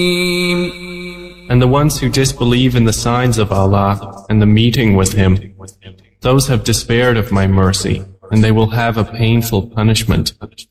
And the ones who disbelieve in the signs of Allah and the meeting with Him, those have despaired of my mercy, and they will have a painful punishment.